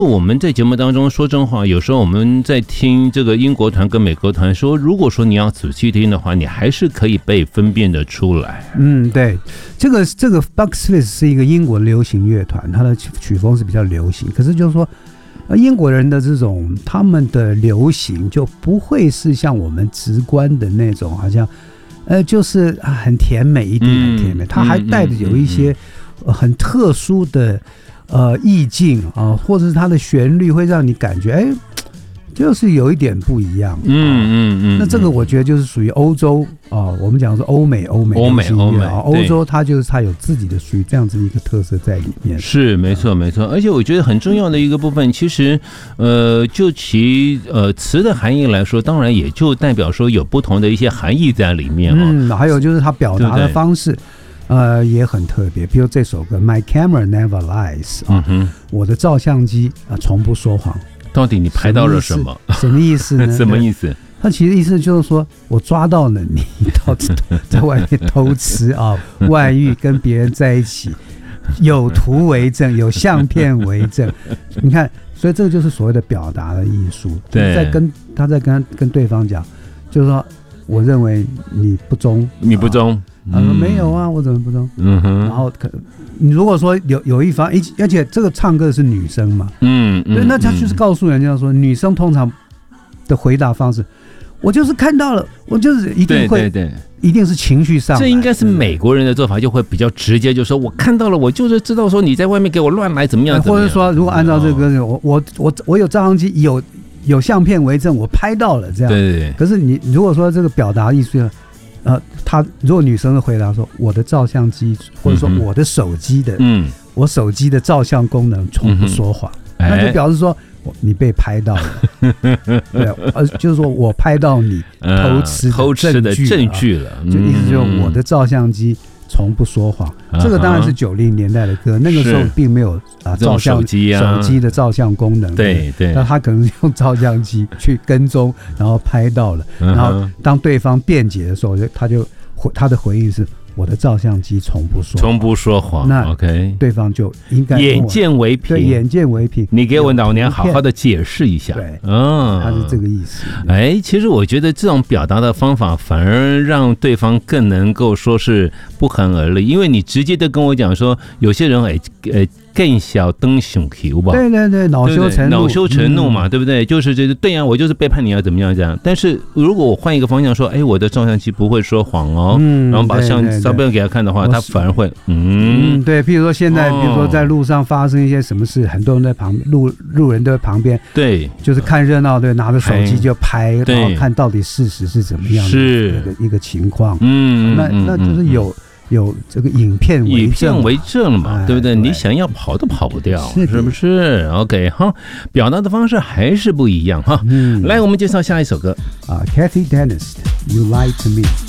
我们在节目当中说真话，有时候我们在听这个英国团跟美国团说，如果说你要仔细听的话，你还是可以被分辨得出来。 对，这个 Bucks Fizz 是一个英国流行乐团，它的曲风是比较流行，可是就是说，英国人的这种他们的流行就不会是像我们直观的那种，好像就是很甜美，一定很甜美，它还带着有一些很特殊的意境啊，或者是它的旋律会让你感觉就是有一点不一样。那这个我觉得就是属于欧洲我们讲说欧美欧洲它有自己的属于这样子一个特色在里面。 是没错没错，而且我觉得很重要的一个部分，其实就其词的含义来说，当然也就代表说有不同的一些含义在里面还有就是它表达的方式。也很特别，比如这首歌 My Camera Never Lies 我的照相机从不说谎。 到底你拍到了什么？ 什么意思呢？ 什么意思？ 它其实意思就是说我抓到了你在外面偷吃外遇跟别人在一起，有图为证，有相片为证。你看，所以这个就是所谓的表达的艺术。 对， 他在跟对方讲，就是说我认为你不忠， 你不忠。 没有啊，我怎么不忠？然后你如果说有一方，而且这个唱歌的是女生嘛，对，那他就是告诉人家说，女生通常的回答方式，我就是看到了，我就是一定会，对，一定是情绪上来。 这应该是美国人的做法，就会比较直接，就说我看到了，我就是知道说你在外面给我乱来怎么样， 或者说如果按照这个我有照相机，有相片为证，我拍到了这样。 对。 可是你如果说这个表达艺术，他如果女生的回答说我的照相机或者说我的手机的，我手机的照相功能从不说谎，那就表示说你被拍到了，对，就是说我拍到你偷吃的证据了，就意思就是我的照相机从不说谎。这个当然是90年代的歌，那个时候并没有照相手机的照相功能， 对， 那他可能是用照相机去跟踪，然后拍到了，然后当对方辩解的时候，他的回应是我的照相机从不说谎。那 OK， 对方就应该眼见为凭， 对，眼见为凭。 你给我老娘好好的解释一下。 对，他是这个意思。 其实我觉得这种表达的方法反而让对方更能够说是不寒而栗，因为你直接的跟我讲说，有些人更小灯熊球吧， 对，恼羞成怒嘛，对不对？就是对啊，我就是背叛你啊，怎么样这样？但是如果我换一个方向说，我的照相机不会说谎哦，然后把照片给他看的话，他反而会对。譬如说现在，比如说在路上发生一些什么事，很多人在路人都在旁边， 对， 就是看热闹，对，拿着手机就拍，然后看到底事实是怎么样的一个情况，那就是有这个影片为证了嘛，对不对？你想要跑都跑不掉，是不是 ？OK 哈，表达的方式还是不一样哈。来，我们介绍下一首歌 Kathy Dennis，You Lie to Me。